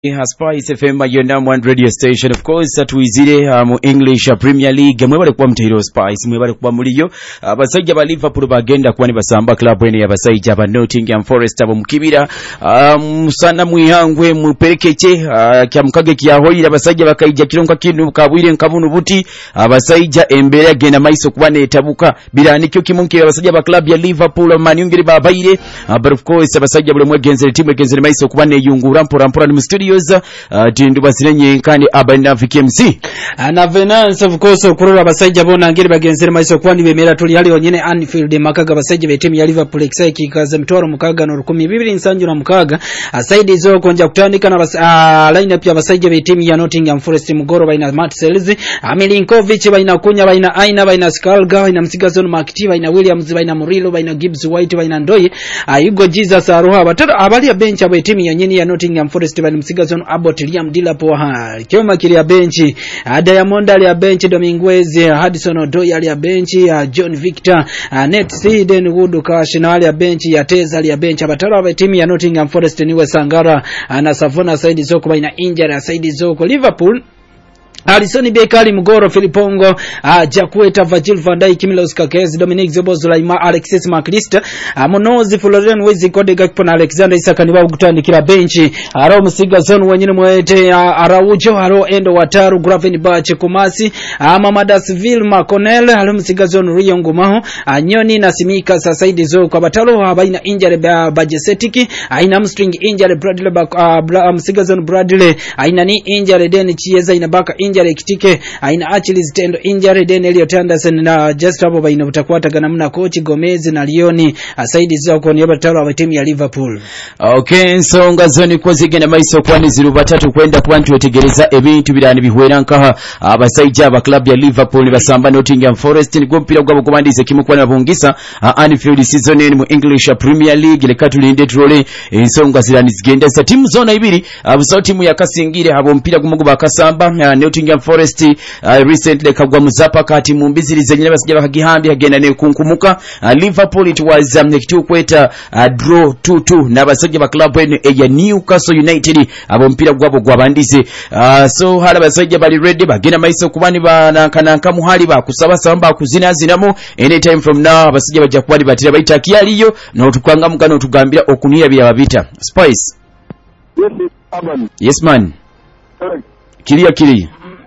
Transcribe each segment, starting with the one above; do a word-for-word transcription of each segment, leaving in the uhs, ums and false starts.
Spice F M, your number one radio station. Of course, tuizire uh, mu English uh, Premier League. Mwebale kuwa mtiro Spice, mwebale kuwa muliyo. Uh, basajja ba Liverpool bagenda kuwa ni basamba club ene ya basajja ba Nottingham Forest abo mukibira. Uh, musana mwihangwe muperekeche uh, kya mukage kya hoyira basajja bakaija kironka kindu kabwire nkabunu buti. Uh, basajja embere agenda maiso kuba netabuka. Bila nikyo kimunki basajja ba club ya Liverpool maniungire babaire. Uh, but of course, basajja bule mwegenze timu egenze maiso kuba ne yungura mpora mpora ni studio. Uh, tindu basirenye kandi abana V K M C na Venance of course okurura basajja bona ngiri bagenzere maiso kwani bemera tuli hali onyene Anfield makaga basajja be timu ya Liverpool exaki kaze mtoro mukaga no rukumi bibiri nsanju na mukaga asaidi zo konja kutandika na bas, uh, line up ya basajja be timu ya Nottingham Forest mugoro baina Matt Sells Milinkovic baina Kunya baina Aina baina Skalga baina Msigazon Makiti baina Williams baina Murilo baina Gibbs White baina Ndoi Ayugo Jesus Aroha batero abali ya bench abo timu ya nyeni ya Nottingham Forest baina Msigazon Abbott Liam Dilapo ha kioma kili ya benchi Diamond ali ya benchi Dominguez Hudson Odoi ali ya benchi John Victor Net Siden Wood Cash na ali ya benchi ya Teza ali ya benchi abatara wa timu ya Nottingham Forest niwe Sangara na Savona Saidi Zoko baina injury ya Saidi Zoko Liverpool Alisoni Bekali Mugoro Filipongo uh, Jakueta Virgil van Dijk Milos Kakez Dominic Zobozola Alexis McAllister uh, Monozi Florian Wezi Kode Gakpo na Alexander Isaka niwa kutandikira benchi aro Msiga Zone wenyine mwete uh, Araujo aro Endo Wataru Graven Bache Kumasi uh, Mamadas Vilma Cornell aro Msiga Zone Rio Ngumaho uh, Nyoni na Simika Sasaidi Zo kwa batalo habaina injury ba Bajesetiki aina uh, mstring injury Bradley uh, Bra, Msiga Zone Bradley aina uh, ni injury Deni Chieza inabaka injury kitike aina Achilles tendo injury Den Elliot Anderson na just hapo baina utakwata ganamna coach Gomez na Lioni asaidi zao kwa niaba talo wa timu ya Liverpool. Okay, so ngazoni kwa zigenda maiso kwani ziru batatu kwenda kwantu wetegereza ebintu birani bihwera nkaha abasajja ba club ya Liverpool basamba Nottingham Forest ni gompira gwabo kubandize kimu kwa nabungisa Anfield season ene mu English Premier League le katulinde trole ensonga zirani zigenda sa timu zona ibiri abuso timu ya Kasingire habo mpira gumungu bakasamba Nottingham Forest uh, recently kagwa muzapa kati mumbizirize nyine basijja bakagihambi agenda ne kunkumuka uh, Liverpool it was um, nekitu kweta uh, draw two two na basajja ba club ene ya Newcastle United abo mpira gwabo gwabandize uh, so hala basajja bali ready bagenda maiso kubani banankananka muhali bakusaba samba kuzina zinamo anytime from now basajja bajja kwali batira baita kiyaliyo no tukanga mugano tugambira okuniya bya babita Spice. Yes, Aban. Yes man. Correct. Kiria kiri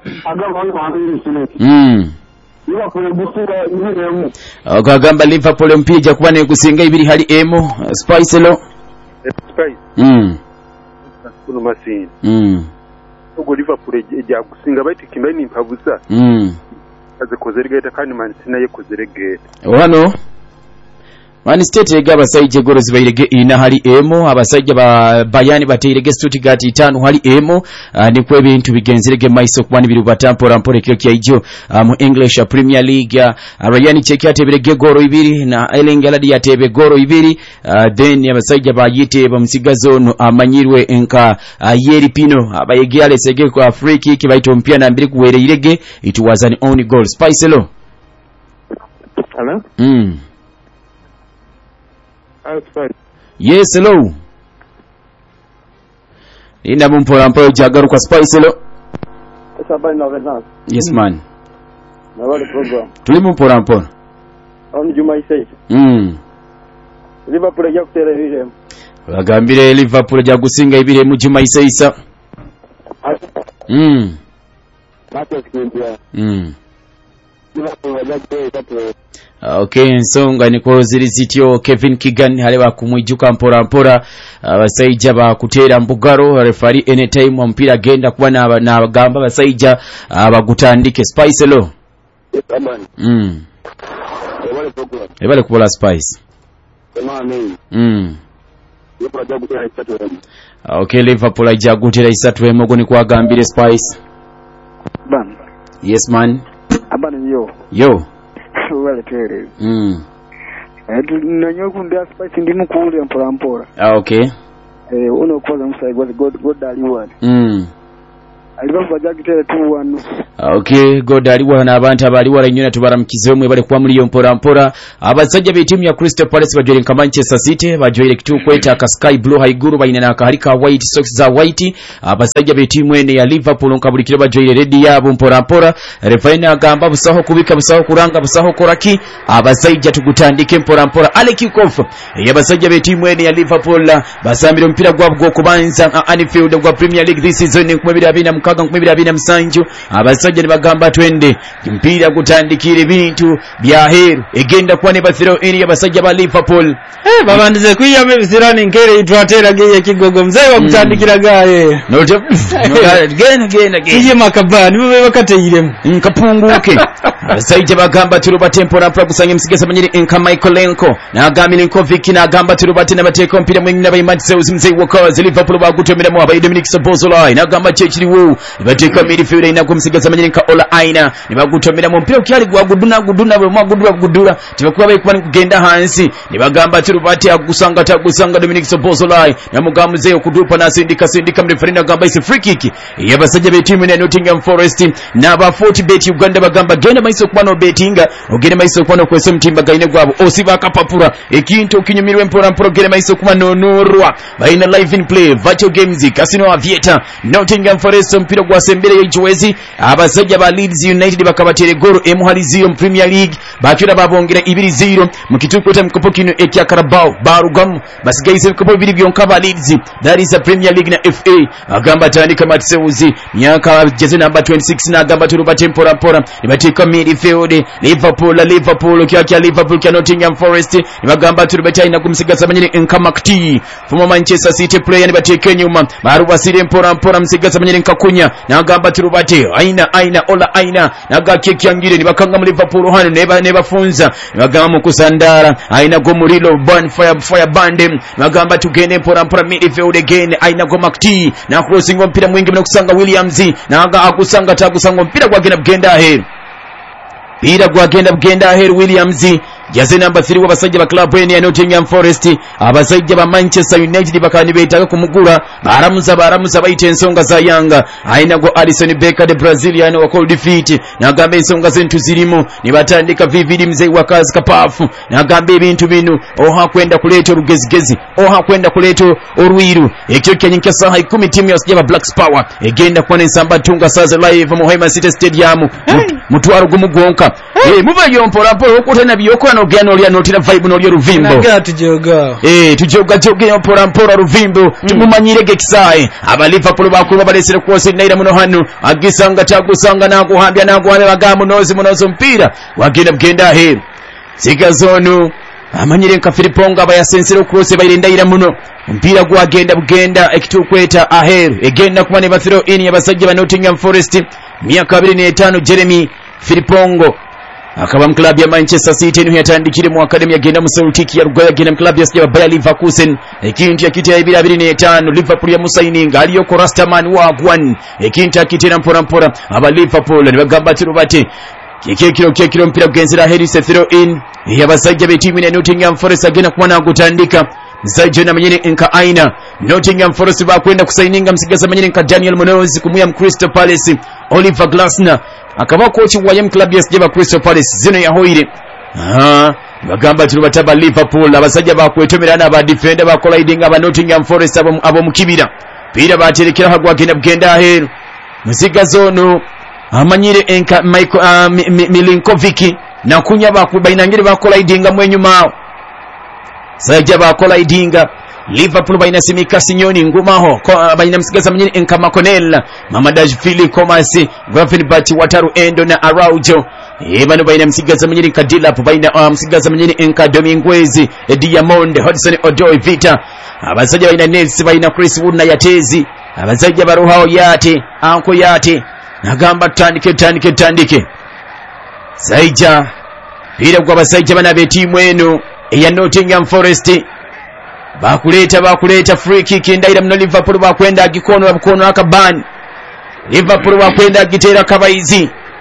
Mm. Okagamba Liverpool mpija kuba ne kusinga ibiri hali emo Spice lo Spice mm kuno masini mm ugo Liverpool ejja kusinga baiti kimani mpabusa mm aze kozerigeta kandi Man City naye kozerege wano Man City gaba saije goro zibairege ina hali emo abasajja ba Bayani bateirege Stuttgart itanu hali emo uh, ni kwe bintu bigenzerege maiso kwani biru batampora mpore kyo kyaijo uh, mu English Premier League uh, Ryan Cheki atebirege goro ibiri na Erling Haaland yatebe goro ibiri uh, then abasajja bayite bamusigazo no amanyirwe enka uh, Yeri Pino abayege ale sege kwa free kick baito mpia na mbiri kuwereirege it was an only goal Spice lo Hello mm Spice. Yes, hello. Ina mumpora mpora jagaru kwa Spice hello. Sabani na Venance. Yes man. Na wale program. Tulimu mpora mpora. Oni Juma Isai. Mm. Liverpool ya kutera ibire. Bagambire Liverpool ya gusinga ibire mu Juma Isai. Mm. Bata sikia. Mm. Liverpool ya kutera. Okay, nsonga niko ziri zityo Kevin Keegan halewa kumwijuka mpora mpora abasajja uh, ba kutera mbugaro referee anytime mpira genda kuba na na gamba basajja abagutandike uh, Spice lo. Yes aman. Mm. Ebale program. Ebale kubola Spice. Emani. Mm. Liverpool ya kutera isatu. Okay, Liverpool ya kutera isatu emogo ni kwa gambire Spice. Ban. Yes man. Aban yo. Yo. Wale tere. Mm. Eh nanyo kundia Spice ndimu kule mpora mpora. Ah okay. Eh uno kwa msai god god god ali word. Mm. Liverpool bajagitera two one. Okay, God ali wana abantu abali wala nyona tubaramukize mwe bale kwa muri yo mpora mpora. Abasajja be timu ya Crystal Palace bajoire nka Manchester City, bajoire kitu kweta ka sky blue haiguru bayina na kahalika white socks za white. Abasajja be timu ene ya Liverpool nkabulikira bajoire red yabo mpora mpora. Refaina agamba busaho kubika busaho kuranga busaho koraki. Abasajja tugutandike mpora mpora. Ale kickoff yabasajja be timu ene ya Liverpool basambira mpira gwabwo kubanza Anfield gwa Premier League this season kumebira bina mukaga kumebira bina msanju. Abasajja ni bagamba twende mpira gutandikire bintu bya heru egenda kwa ne bathiro eri abasajja ba Liverpool. Eh babandize kwiyame bizirani ngere itwatera giye kigogo mzee wa kutandikira gaye no gena gena giye makabani bube bakateyiremu nkapunguke. Abasajja bagamba turuba tempora pra kusanya msigesa manyiri enka Michaelenko na agami Linkovic na agamba turuba tena bateka mpira mwingine abayimantse uzimze wakazi Liverpool bagutomera mu abayi Dominic Szoboszlai na agamba chechiri wo bateka midfield ina kumsigesa manyiri nka Ola Aina ni bagutomera mu mpira kyali gwaguduna guduna bwe mwagudura gudura tibakuba bayikuba kugenda hansi ni bagamba turuba ati agusanga tagusanga Dominic Szoboszlai na mugamuze okudupa na sindika sindika mreferenda agamba isi free kick yabasajja be timu ya Nottingham Forest na ba forty bet Uganda bagamba genda maiso kubano betinga ogende maiso kubano kwese mtimba gaine gwabo osiba kapapura ekinto kinyumirwe mpora mpora gende maiso kubano nurwa baina live in play virtual games Casino Aviator Nottingham Forest mpira gwa sembere y'Ichwezi abasajja ba Leeds United bakabatere goro emuhaliziyo mu Premier League bakira babongera two zero mu kituko ta mkopo kino ekya Carabao barugam basigaise mkopo bibiri byonka ba Leeds that is a Premier League na F A agamba tandika matseuzi myaka jeze number twenty-six na agamba turuba tempora mpora nibatika midfield Liverpool Liverpool kya kya Liverpool kya Nottingham Forest nibagamba turubeta ina kumsigasa manyiri enkamakti from Manchester City player nibateke nyuma barubasire mpora mpora msigasa manyiri nkakunya na agamba turubate aina aina Ola Aina na gake kyangire nibakanga mu Liverpool hano neba neba funza nibagamba mukusandara aina go murilo burn fire fire band nibagamba tugende mpora mpora midfield again aina go makti na crossing mpira mwingi na kusanga Williams na aga akusanga tagusanga mpira kwa gena bgenda aheru Pira gwa genda bgenda aheru Williams jaze number three wabasajja ba club ene ya Nottingham Forest abasajja ba Manchester United bakani betaka kumugura baramuza baramuza bayite ensonga za Yanga aina go Alisson Becker de Brazilian wa cold defeat na gambe ensonga zentu zirimo nibatandika vividi mzee wa kazi kapafu na gambe bintu binu oha kwenda kuleta rugezigezi oha kwenda kuleta orwiru ekyo kyanyinkya saha ikumi timu ya Sijaba Black Power egenda kwa nsamba tunga saza live mu Hoima City Stadium mutwaro gumugonka eh muba yompora poro okutana biyoko no gano lya notina vibe no lya ruvimbo naga tujoga eh tujoga joge yompora mpora ruvimbo tumumanyire gekisai aba Liverpool bakuru balesere kwose naira muno hano agisanga tagusanga nakuhambya nakuhambya bagamu nozi munozo mpira wagenda bgenda he zigazonu amanyire nka Filiponga abayasensero cross bayirendayira muno mpira gwagenda bugenda ekitukweta aheru egenda kumane bathiro ini yabasajja ba Nottingham Forest myaka abiri na etaano Jeremy Filipongo akaba mu club ya Manchester City niho yatandikire mu academy yagenda mu Celtic ya Rugaya agenda mu club ya Sijaba Bayer Leverkusen ekintu yakitya ibiri abiri na etaano Liverpool ya musaininga aliyo ko Rastaman wa Gwan ekintu akitira mpora mpora aba Liverpool nibagamba tirubate kike kilo kike kilo mpira bgenzira Harry Sethro in yabasajja be timu ya Nottingham Forest agenda kumana gutandika msajja na manyini enka Aina Nottingham Forest bakwenda kusaininga msigasa manyini enka Daniel Munoz kumuya mu Crystal Palace Oliver Glasner akaba coach wa yam club ya Sijaba Crystal Palace zino yahoire aha bagamba turubataba Liverpool abasajja bakwetemerana ba defender ba colliding aba Nottingham Forest abo abo mukibira pira baterekera hagwa genda bgenda aheru msigazo no amanyire enka Michael uh, Milinkovic na kunya bakubainangire ba colliding mwenyuma sajja ba colliding Liverpool baina simika sinyoni ngumaho baina msigaza mnyini enka Makonel Mamadashvili Komasi Gravenbach Wataru Endo na Araujo ebano baina msigaza mnyini Kadilap baina uh, msigaza mnyini enka Dominguez Diamond Hudson Odoi Vita abasajja baina Nels baina Chris Wood na Yatezi abasajja baruhao yate anko yate nagamba tandike tandike tandike saija pira kwa basajja bana be timu eno ya Nottingham Forest bakuleta bakuleta free kick ndaira mno Liverpool bakwenda gikono bakono akabani Liverpool bakwenda gitera kabaizi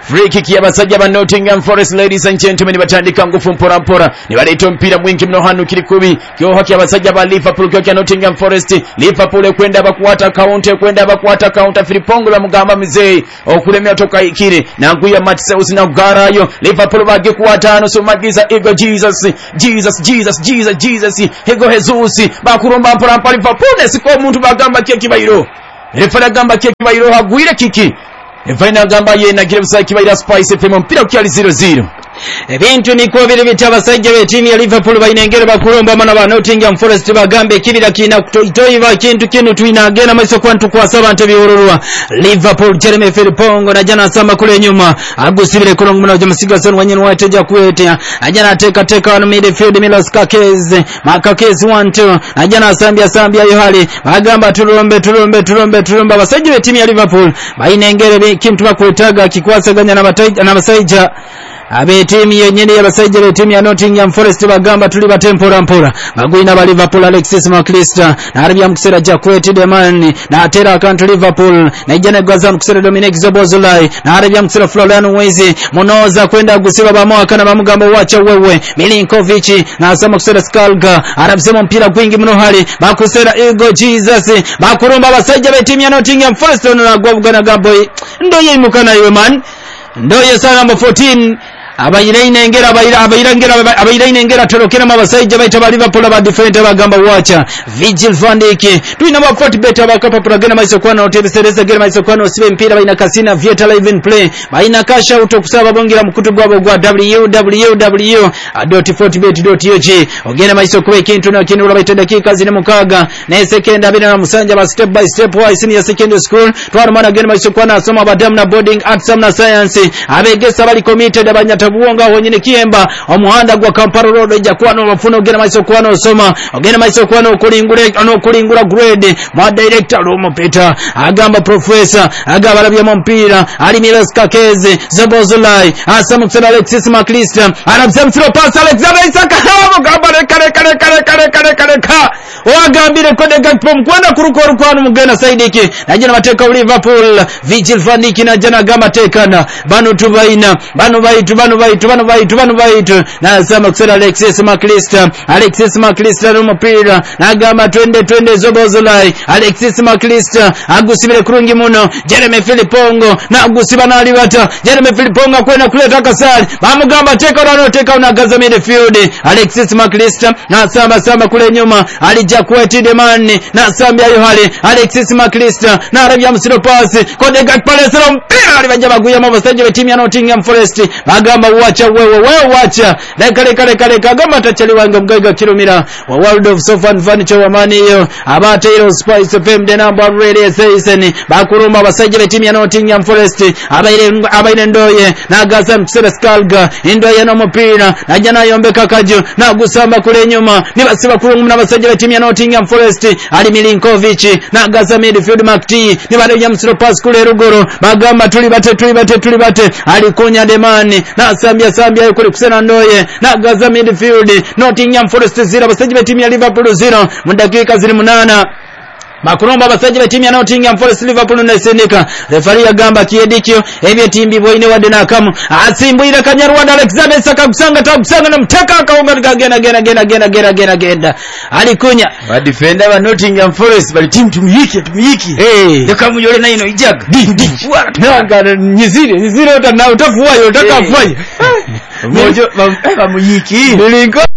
free kick y'abasajja ba Nottingham Forest. Ladies and gentlemen, batandika ngufu mpora mpora ne baleeta mpira mwingi mno hano kiri kubi kyo haki y'abasajja ba Liverpool kyo Nottingham Forest. Liverpool kwenda bakwata counter kwenda bakwata counter Filipongo bamugamba mizee okulemya toka ikire nanguya Matseus na garayo Liverpool bage kuwata no so magiza ego Jesus Jesus Jesus Jesus Jesus ego Jesus bakuromba mpora mpora Liverpool siko omuntu bagamba kye kibayiro refera gamba kye kibayiro hagwire kiki Evina gamba ye na Girebusa kibaira Spice F M mpira kyali zero zero. Ebintu niko biri bitabasajja be timu ya Liverpool bayinengere bakulomba mana ba Nottingham Forest bagambe kibira kina kutoiva kintu kinu tuinagena maiso kwantu kwa saba ntebiururwa Liverpool Jeremy Frimpong na jana samba kule nyuma agusibire kulongo mwana jamusiga son wanyeni wateja kuetea ajana teka teka on midfield Milos Kakeze Makakeze one two ajana sambia sambia yohali bagamba tulombe tulombe tulombe tulomba basajja be timu ya Liverpool bayinengere kintu bakwetaga kikwasaganya na bataija na basajja abe timu yenyene y'abasajja be timu ya Nottingham Forest bagamba tuli batempora mpora bagwina ba Liverpool Alexis McAllister na arabia mukisera ja kweti demani na atera akantu Liverpool na ijana gwaza mukisera Dominic Szoboszlai na arabia mukisera Florian Wezi munoza kwenda gusiba bamwaka na bamugamba wacha wewe Milinkovic na asama mukisera Skalga arabsema mpira kwingi mno hali bakusera Ego Jesus bakurumba abasajja be timu ya Nottingham Forest na gwabugana gaboy ndoye imukana iwe man ndoye sana number fourteen abayiraine ngera abayira abayira ngera abayiraine ngera torokera mabasajja baita ba Liverpool ba defender bagamba wacha Virgil van Dijk tuina ba forty bet abakapa pragena maiso kwana otebesereza gera maiso kwana osibe mpira baina kasina Vieta live in play baina kasha utokusaba bongira mukutu gwabo gwa w w w dot forty bet dot u g ogena maiso kuwe kintu na kintu baita dakika zine mukaga na second abina na musanja ba step by step wise senior secondary school twara mana gena maiso kwana asoma badam na boarding arts na science abegesa bali committed abanya tabuonga honyine kiemba omuhanda gwa Kampala road ejakwano bafuna ogena maiso kwano osoma ogena maiso kwano okulingure ano kulingura grade ma director Romo Peter agamba professor agaba labya mpira ali Milos Kakeze Szoboszlai asamu tsena Alexis McAllister anabsem throw pass Alexander Isaka hawo gamba kare kare kare kare kare kare ka wagambire kode gatpom kwana kurukoro kwano mugena saidiki najana mateka Liverpool Virgil van Dijk na jana gamba tekana banu tubaina banu baitu banu baitu banu baitu banu baitu na sama kusera Alexis McAllister Alexis McAllister no mpira na gamba twende twende Szoboszlai Alexis McAllister agusibire kurungi muno Jeremy Frimpong na agusiba na alibata Jeremy Frimpong kwenda kuleta kasali bamugamba teka rano teka una gaza midfield Alexis McAllister na samba samba kule nyuma alija kweti demani na sambia yohali Alexis McAllister na arabia msiro pasi kode gat pale sero mpira alibanja baguya mabasajja be timu ya Nottingham Forest bagamba wacha wewe wewe wacha kale kale kale kagamba tachali wanga mgaiga kilomira wa World of Sofa and Furniture wa mani yo abate ilo Spice F M de number really says bakuruma basajja be timu ya Nottingham Forest abaire abaire ndoye na gasa msere Skalga ndoye na mpira na jana yombeka kajo na gusamba kule nyuma ni basiba kurungu na basajja be timu ya Nottingham Forest ali Milinkovic na gasa midfield Makti ni bado ya msiro pass kule rugoro bagamba tuli bate tuli bate tuli bate alikunya demani na sambia sambia kule kusena ndoye na gaza midfield Nottingham Forest zero basajja be timu ya Liverpool zero mudakika ziri munana makuromba basajja be timu ya Nottingham Forest Liverpool nesendeka referee agamba kiedikyo ebye timbi boine wadena kamu asimbuira Kanyarwanda Alexander Isaka kusanga takusanga na mteka akaunga gena gena gena gena gena gena genda alikunya ba defender ba Nottingham Forest bali timu tumuyiki tumuyiki eh ndakamu yole na ino ijaga di di nanga nyizire nyizire utana utafuwa utakafuwa mojo ba muyiki Milinko